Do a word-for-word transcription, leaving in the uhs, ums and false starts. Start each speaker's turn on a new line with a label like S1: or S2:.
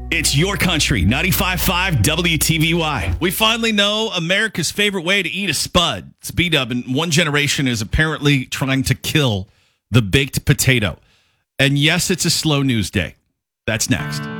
S1: It's your country, ninety-five point five W T V Y. We finally know America's favorite way to eat a spud. It's B-Dub, and one generation is apparently trying to kill the baked potato. And yes, it's a slow news day. That's next.